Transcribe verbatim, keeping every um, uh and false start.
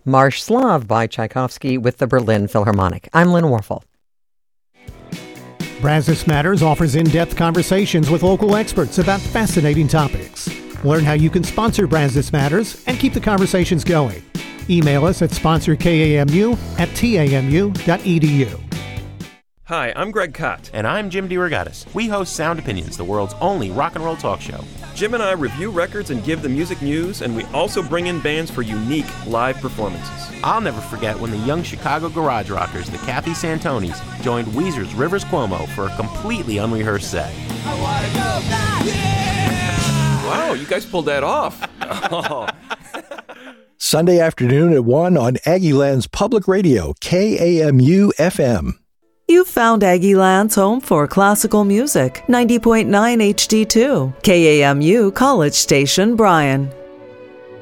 Marsh Slav by Tchaikovsky with the Berlin Philharmonic. I'm Lynn Warfel. Brazos Matters offers in-depth conversations with local experts about fascinating topics. Learn how you can sponsor Brazos Matters and keep the conversations going. Email us at sponsor K A M U at T A M U dot E D U. Hi, I'm Greg Kot. And I'm Jim DeRogatis. We host Sound Opinions, the world's only rock and roll talk show. Jim and I review records and give the music news, and we also bring in bands for unique live performances. I'll never forget when the young Chicago garage rockers, the Kathy Santonis, joined Weezer's Rivers Cuomo for a completely unrehearsed set. I wanna go back. Yeah! Wow, you guys pulled that off. Oh. Sunday afternoon at one on Aggieland's Public Radio, K A M U F M. You found Aggieland's home for classical music, ninety point nine H D two, K A M U College Station, Bryan.